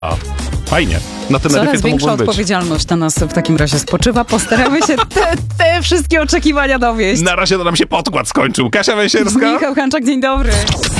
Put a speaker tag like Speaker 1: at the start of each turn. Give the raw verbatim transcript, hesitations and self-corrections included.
Speaker 1: A, fajnie. Na tym
Speaker 2: Coraz większa
Speaker 1: być.
Speaker 2: odpowiedzialność na nas w takim razie spoczywa. Postaramy się te, te wszystkie oczekiwania dowieść.
Speaker 1: Na razie to nam się podkład skończył. Kasia Węsierska.
Speaker 2: Michał Hanczak, dzień dobry.